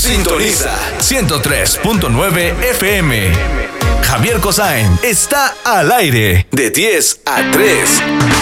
Sintoniza 103.9 FM. Javier Cossain está al aire de 10 a 3.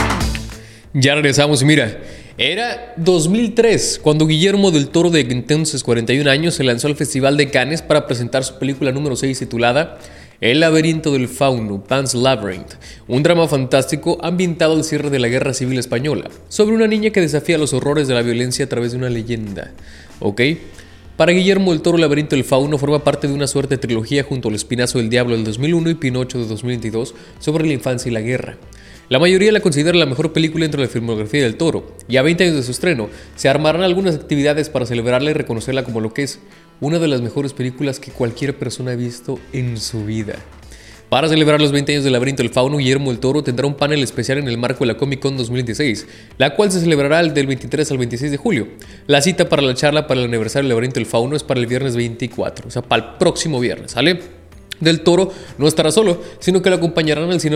Ya regresamos y mira, era 2003 cuando Guillermo del Toro, de entonces 41 años, se lanzó al Festival de Cannes para presentar su película número 6 titulada El laberinto del fauno, Pan's Labyrinth, un drama fantástico ambientado al cierre de la Guerra Civil Española, sobre una niña que desafía los horrores de la violencia a través de una leyenda. ¿Ok? Para Guillermo del Toro, El laberinto del fauno forma parte de una suerte de trilogía junto al Espinazo del Diablo del 2001 y Pinocho de 2022 sobre la infancia y la guerra. La mayoría la considera la mejor película dentro de la filmografía del Toro, y a 20 años de su estreno, se armarán algunas actividades para celebrarla y reconocerla como lo que es una de las mejores películas que cualquier persona ha visto en su vida. Para celebrar los 20 años del Laberinto del Fauno, Guillermo del Toro tendrá un panel especial en el marco de la Comic Con 2026, la cual se celebrará del 23 al 26 de julio. La cita para la charla para el aniversario del Laberinto del Fauno es para el viernes 24, o sea, para el próximo viernes, ¿sale? Del Toro no estará solo, sino que lo acompañarán el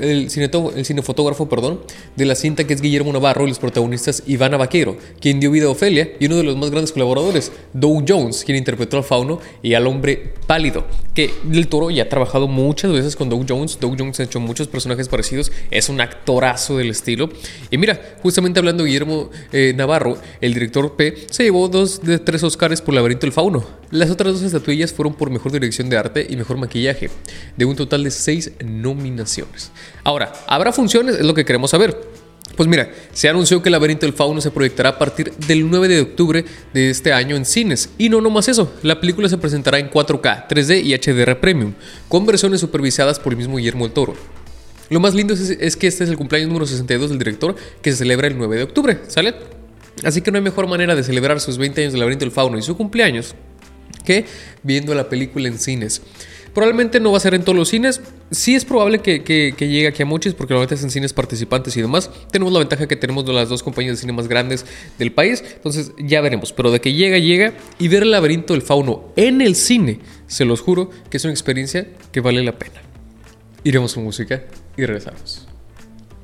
cinefotógrafo de la cinta, que es Guillermo Navarro, y los protagonistas Ivana Vaquero, quien dio vida a Ofelia, y uno de los más grandes colaboradores, Doug Jones, quien interpretó al fauno y al hombre pálido, que Del Toro ya ha trabajado muchas veces con Doug Jones. Doug Jones ha hecho muchos personajes parecidos, es un actorazo del estilo. Y mira, justamente hablando de Guillermo Navarro, el director P se llevó 2 de 3 Oscars por Laberinto del Fauno. Las otras 2 estatuillas fueron por mejor dirección de arte y mejor maquillaje, de un total de 6 nominaciones. Ahora, ¿habrá funciones? Es lo que queremos saber. Pues mira, se anunció que El laberinto del fauno se proyectará a partir del 9 de octubre de este año en cines. Y no nomás eso, la película se presentará en 4K, 3D y HDR Premium, con versiones supervisadas por el mismo Guillermo del Toro. Lo más lindo es que este es el cumpleaños número 62 del director, que se celebra el 9 de octubre, ¿sale? Así que no hay mejor manera de celebrar sus 20 años del laberinto del fauno y su cumpleaños que viendo la película en cines. Probablemente no va a ser en todos los cines. Sí es probable que llegue aquí a muchos, porque normalmente es en cines participantes y demás. Tenemos la ventaja que tenemos de las 2 compañías de cine más grandes del país. Entonces ya veremos. Pero de que llega. Y ver El laberinto del fauno en el cine, se los juro que es una experiencia que vale la pena. Iremos con música y regresamos.